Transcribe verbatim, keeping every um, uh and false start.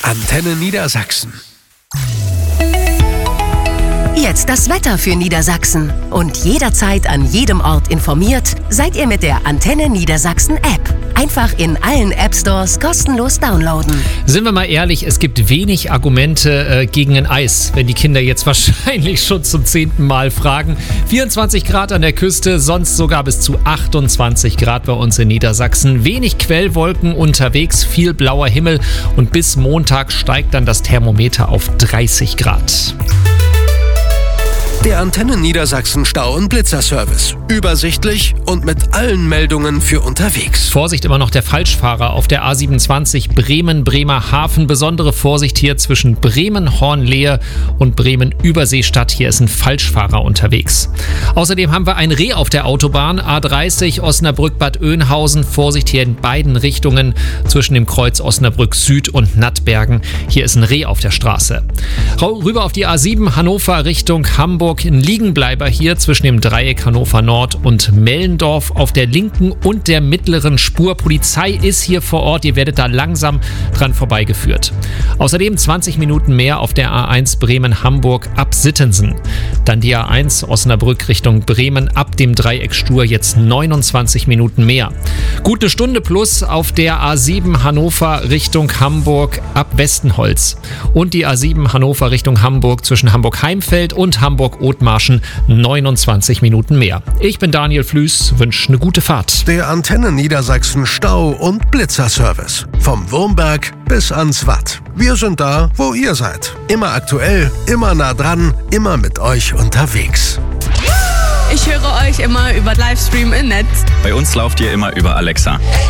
Antenne Niedersachsen. Jetzt das Wetter für Niedersachsen. Und jederzeit an jedem Ort informiert seid ihr mit der Antenne Niedersachsen App. Einfach in allen App-Stores kostenlos downloaden. Sind wir mal ehrlich, es gibt wenig Argumente äh, gegen ein Eis, wenn die Kinder jetzt wahrscheinlich schon zum zehnten Mal fragen. vierundzwanzig Grad an der Küste, sonst sogar bis zu achtundzwanzig Grad bei uns in Niedersachsen. Wenig Quellwolken unterwegs, viel blauer Himmel und bis Montag steigt dann das Thermometer auf dreißig Grad. Der Antenne Niedersachsen Stau- und Blitzerservice. Übersichtlich und mit allen Meldungen für unterwegs. Vorsicht immer noch der Falschfahrer auf der A siebenundzwanzig Bremen-Bremerhaven. Besondere Vorsicht hier zwischen Bremen-Hornlehe und Bremen-Überseestadt. Hier ist ein Falschfahrer unterwegs. Außerdem haben wir ein Reh auf der Autobahn. A dreißig Osnabrück-Bad Oeynhausen. Vorsicht hier in beiden Richtungen zwischen dem Kreuz Osnabrück Süd und Nattbergen. Hier ist ein Reh auf der Straße. Rüber auf die A sieben Hannover Richtung Hamburg. Ein Liegenbleiber hier zwischen dem Dreieck Hannover Nord und Mellendorf auf der linken und der mittleren Spur. Polizei ist hier vor Ort, ihr werdet da langsam dran vorbeigeführt. Außerdem zwanzig Minuten mehr auf der A eins Bremen-Hamburg ab Sittensen. Dann die A eins Osnabrück Richtung Bremen ab dem Dreieck Stur jetzt neunundzwanzig Minuten mehr. Gut eine Stunde plus auf der A sieben Hannover Richtung Hamburg ab Westenholz. Und die A sieben Hannover Richtung Hamburg zwischen Hamburg-Heimfeld und Hamburg Othmarschen neunundzwanzig Minuten mehr. Ich bin Daniel Flüß, wünsche eine gute Fahrt. Der Antenne Niedersachsen Stau- und Blitzerservice. Vom Wurmberg bis ans Watt. Wir sind da, wo ihr seid. Immer aktuell, immer nah dran, immer mit euch unterwegs. Ich höre euch immer über Livestream im Netz. Bei uns lauft ihr immer über Alexa.